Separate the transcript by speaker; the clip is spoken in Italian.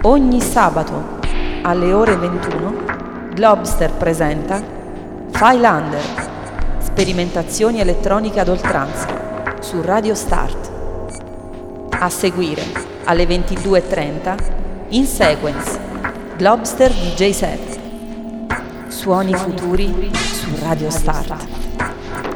Speaker 1: Ogni sabato alle ore 21 Globster presenta Phylander, sperimentazioni elettroniche ad oltranza su Radio Start. A seguire alle 22:30 In Sequence Globster DJ Set. Suoni futuri su Radio Start.